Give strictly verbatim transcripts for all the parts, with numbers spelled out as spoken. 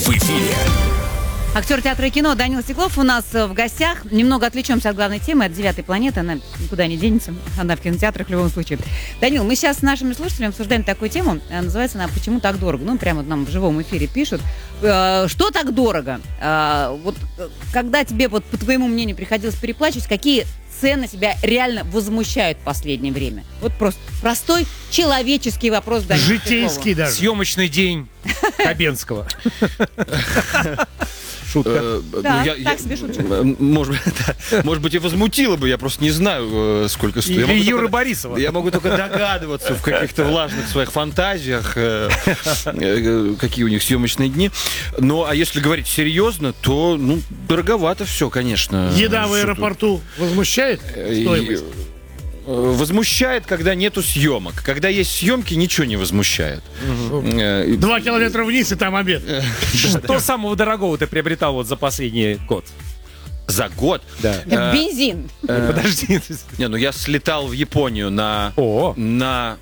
в эфире. Актер театра и кино Данил Стеклов у нас в гостях. Немного отвлечемся от главной темы, от девятой планеты. Она никуда не денется. Она в кинотеатрах в любом случае. Данил, мы сейчас с нашими слушателями обсуждаем такую тему. Называется она «Почему так дорого?». Ну, прямо нам в живом эфире пишут. Что так дорого? Вот когда тебе, вот, по твоему мнению, приходилось переплачивать, какие цены тебя реально возмущают в последнее время? Вот просто простой человеческий вопрос. Данил Житейский даже. Съемочный день Хабенского. Шутка. Да, так себе шутка. Может, да, может быть, и возмутило бы, я просто не знаю, сколько стоит. Или Юры Борисова. Я могу только догадываться в каких-то влажных своих фантазиях, какие у них съемочные дни. Ну, а если говорить серьезно, то, ну, дороговато все, конечно. Еда в аэропорту возмущает стоимость? Возмущает, когда нету съемок. Когда есть съемки, ничего не возмущает. Угу. Два километра вниз, и там обед. Что самого дорогого ты приобретал вот за последний год? За год? Да. Э, Бензин. Э, Подожди. Не, ну я слетал в Японию на... О. на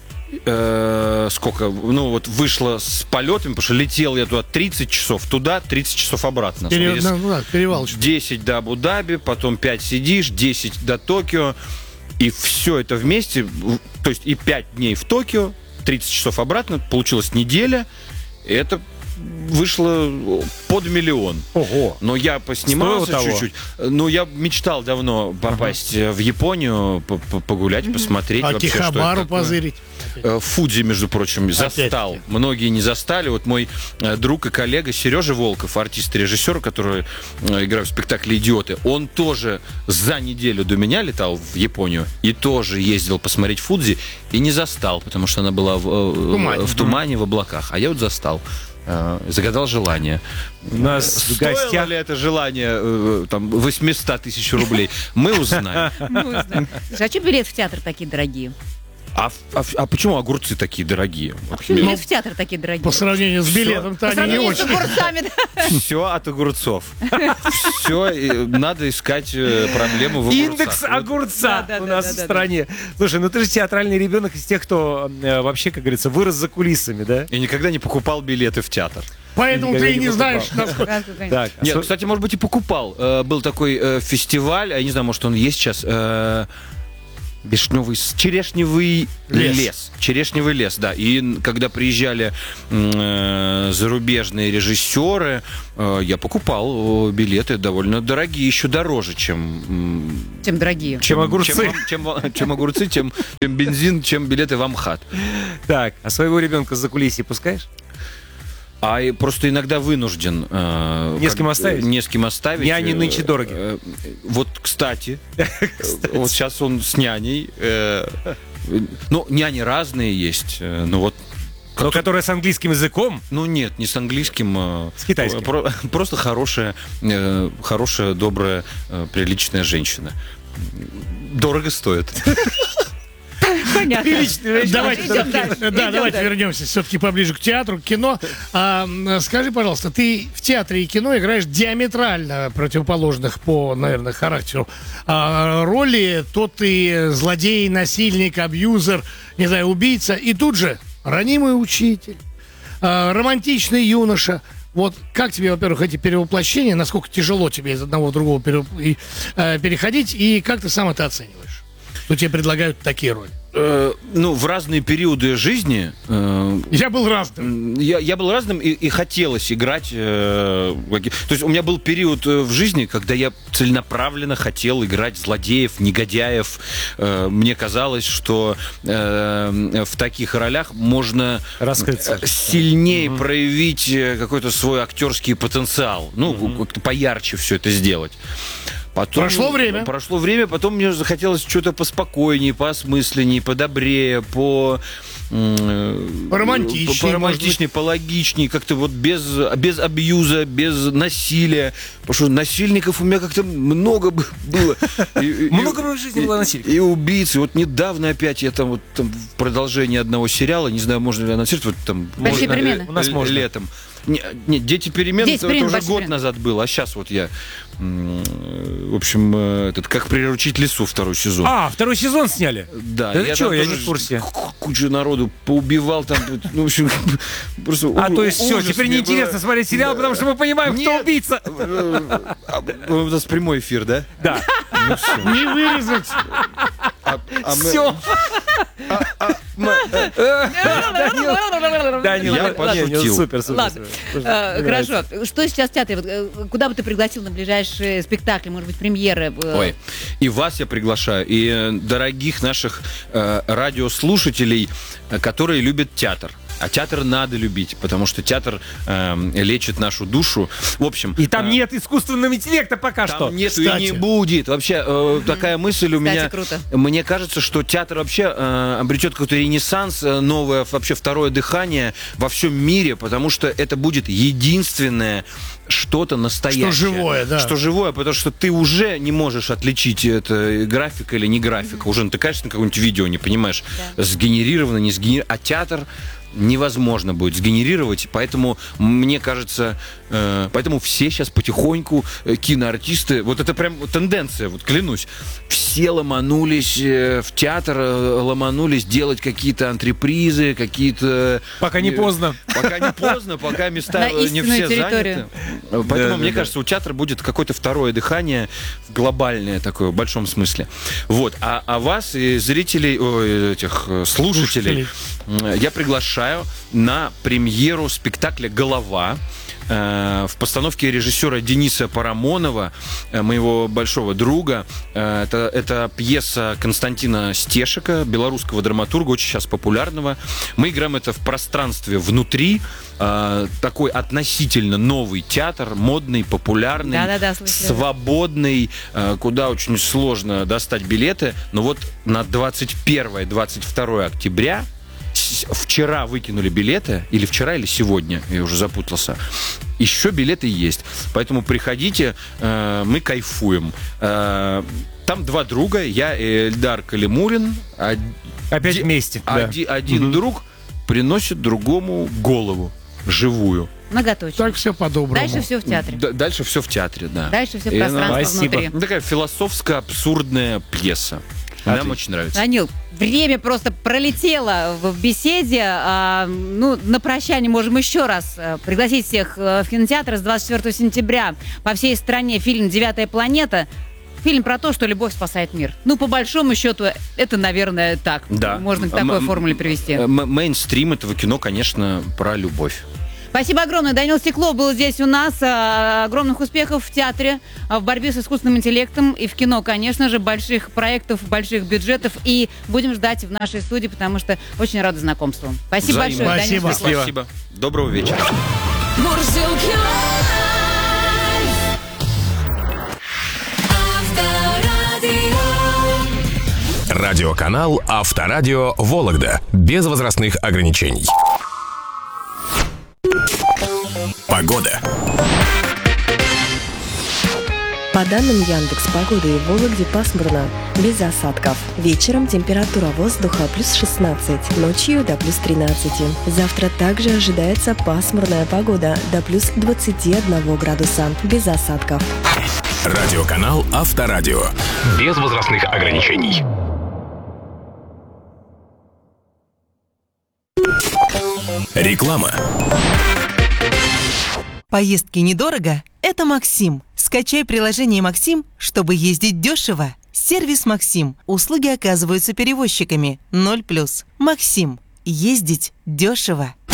э, сколько? Ну вот вышло с полетами, потому что летел я туда тридцать часов туда, тридцать часов обратно. Пере... Ну, да, перевалочно. десять до Абу-Даби, потом пять сидишь, десять до Токио. И все это вместе, то есть и пять дней в Токио, тридцать часов обратно, получилась неделя, и это вышло под миллион. Ого. Но я поснимался чуть-чуть. Ну, я мечтал давно попасть ага. в Японию, погулять, посмотреть. А вообще, Кихабару позырить. Фудзи, между прочим, застал. Опять-таки. Многие не застали. Вот мой друг и коллега Сережа Волков, артист и режиссер, который играет в спектакле «Идиоты», он тоже за неделю до меня летал в Японию и тоже ездил посмотреть Фудзи и не застал, потому что она была в тумане, в, тумане, в облаках. А я вот застал. Загадал желание. У нас Стоило в гостях... ли это желание там, восемьсот тысяч рублей? Мы узнаем. А что билеты в театр такие дорогие? А, а, а почему огурцы такие дорогие? А почему билеты в театр такие дорогие? По сравнению с билетом-то они не очень. Все от огурцов. Все, надо искать проблему в огурцах. Индекс огурца у нас в стране. Слушай, ну ты же театральный ребенок из тех, кто вообще, как говорится, вырос за кулисами, да? И никогда не покупал билеты в театр. Поэтому ты и не знаешь, насколько... Так. Нет, кстати, может быть, и покупал. Был такой фестиваль, я не знаю, может, он есть сейчас... Вишневый, черешневый лес. лес. Черешневый лес, да. И когда приезжали э, зарубежные режиссеры, э, я покупал билеты довольно дорогие, еще дороже, чем... Чем дорогие. Чем, чем огурцы. Чем, чем, чем огурцы, чем, чем бензин, чем билеты в Амхат. Так, а своего ребенка за кулисье пускаешь? А просто иногда вынужден... Э, не с кем оставить? Не с кем оставить. Няни нынче дороги. Э, вот, кстати, вот сейчас он с няней. Э, ну, няни разные есть, но вот... Но которая с английским языком? Ну, нет, не с английским. А с китайским. Про, просто хорошая, э, хорошая, добрая, э, приличная женщина. Дорого стоит. Понятно. Давайте, идем дальше. Да, идем давайте дальше. Вернемся все-таки поближе к театру, к кино. А, скажи, пожалуйста, ты в театре и кино играешь диаметрально противоположных по, наверное, характеру а, роли. То ты злодей, насильник, абьюзер, не знаю, убийца. И тут же ранимый учитель, а, романтичный юноша. Вот как тебе, во-первых, эти перевоплощения, насколько тяжело тебе из одного в другого переходить, и как ты сам это оцениваешь? Что тебе предлагают такие роли? Э, ну, в разные периоды жизни... Э, я был разным. Я, я был разным, и, и хотелось играть. Э, то есть у меня был период в жизни, когда я целенаправленно хотел играть злодеев, негодяев. Э, мне казалось, что э, в таких ролях можно раскрыться, сильнее угу. проявить какой-то свой актерский потенциал. Ну, угу. как-то поярче все это сделать. Потом, прошло время. Прошло время, потом мне захотелось что-то поспокойнее, поосмысленнее, подобрее, по... Поромантичнее, поромантичнее, пологичнее, как-то вот без, без абьюза, без насилия. Потому что насильников у меня как-то много было. Много в жизни было насильников. И убийц. И вот недавно опять я там, вот, там в продолжении одного сериала, не знаю, можно ли анонсировать, вот там... Большие перемены. У нас можно. Летом. Не, не, «Дети перемен» «Дети это, перемен», это уже «Большой год перемен». назад было, а сейчас вот я, м, в общем, э, этот «Как приручить лису» второй сезон. А, второй сезон сняли? Да, Да ты чё, там я тоже не в курсе. к- Кучу народу поубивал там, ну, в общем, просто А у- то есть все, ужас теперь мне неинтересно было. смотреть сериал, потому что мы понимаем, кто Нет. убийца. Э, а, У нас прямой эфир, да? Да. Ну всё. Не вырезать. А- а мы- Все. Данил, Я ладно, пошутил. не, супер, супер. Ладно, супер. Э, Мне нравится. хорошо. Что сейчас в театре? Вот, э, куда бы ты пригласил на ближайшие спектакли, может быть, премьеры? Э, Ой, и вас я приглашаю, и э, дорогих наших э, радиослушателей, э, которые любят театр. А театр надо любить, потому что театр э, лечит нашу душу. В общем... И там э, нет искусственного интеллекта пока Там что. нет Кстати. и не будет. Вообще, э, такая мысль у Кстати, меня. круто. Мне кажется, что театр вообще э, обретет какой-то ренессанс, э, новое, вообще второе дыхание во всем мире, потому что это будет единственное что-то настоящее. Что живое, да. Что живое, потому что ты уже не можешь отличить, это графика или не графика. Уже натыкаешься на какое-нибудь видео, не понимаешь, Да. сгенерировано, не сгенерировано. А театр невозможно будет сгенерировать, поэтому мне кажется, э, поэтому все сейчас потихоньку э, киноартисты, вот это прям тенденция, вот клянусь, все ломанулись э, в театр, э, ломанулись делать какие-то антрепризы, какие-то... Пока не э, поздно. Пока не поздно, пока места На э, не истинную все территорию. заняты. Поэтому, Да, мне да, кажется, у театра будет какое-то второе дыхание, глобальное такое, в большом смысле. Вот. А, а вас, и зрителей, ой, этих э, слушателей, э, я приглашаю на премьеру спектакля «Голова» э, в постановке режиссера Дениса Парамонова, э, моего большого друга. Э, это, это пьеса Константина Стешика, белорусского драматурга, очень сейчас популярного. Мы играем это в пространстве внутри. Э, такой относительно новый театр, модный, популярный, Да-да-да, слышали. свободный, э, куда очень сложно достать билеты. Но вот на двадцать первое - двадцать второе октября с- вчера выкинули билеты, или вчера, или сегодня, я уже запутался. Еще билеты есть. Поэтому приходите, э, мы кайфуем. Э, там два друга, я и Эльдар Калимулин. Од- Опять Ди- вместе. да. оди- один друг приносит другому голову живую. Многоточие. Так все по-доброму. Дальше все в театре. Д- дальше все в театре, да. Дальше все И она- пространство Спасибо. внутри. Ну, такая философско-абсурдная пьеса. Нам Отлично. очень нравится. Данил, время просто пролетело в беседе. А, ну, на прощание можем еще раз э, пригласить всех э, в кинотеатр с двадцать четвёртого сентября по всей стране фильм «Девятая планета». Фильм про то, что любовь спасает мир. Ну, по большому счету, это, наверное, так. Да. Можно к такой М- формуле привести. М- Мейнстрим этого кино, конечно, про любовь. Спасибо огромное. Данил Стеклов был здесь у нас. А, Огромных успехов в театре, а, в борьбе с искусственным интеллектом и в кино, конечно же, больших проектов, больших бюджетов. И будем ждать в нашей студии, потому что очень рада знакомству. Спасибо Взаимно. большое, Данил Спасибо. Стеклов. Спасибо. Доброго вечера. Мурзилки лайф. Авторадио. Радиоканал Авторадио Вологда. Без возрастных ограничений. Погода. По данным Яндекс.Погоды, в Вологде пасмурно, без осадков. Вечером температура воздуха плюс шестнадцать, ночью до плюс тринадцать. Завтра также ожидается пасмурная погода до плюс двадцати одного градуса, без осадков. Радиоканал Авторадио. Без возрастных ограничений. Реклама. Поездки недорого? Это Максим. Скачай приложение Максим, чтобы ездить дешево. Сервис Максим. Услуги оказываются перевозчиками. ноль плюс. Максим. Ездить дешево.